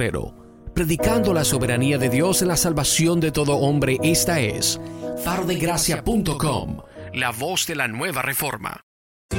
Guerrero. Predicando la soberanía de Dios en la salvación de todo hombre. Esta es farodegracia.com, la voz de la nueva reforma.